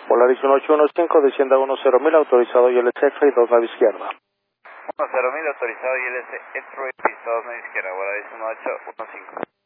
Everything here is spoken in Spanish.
Polaris 1815, descienda 10.000, autorizado ILS y 2 nave izquierda. 10.000, autorizado ILS, Extra, pisado 2 izquierda, Polaris 1815.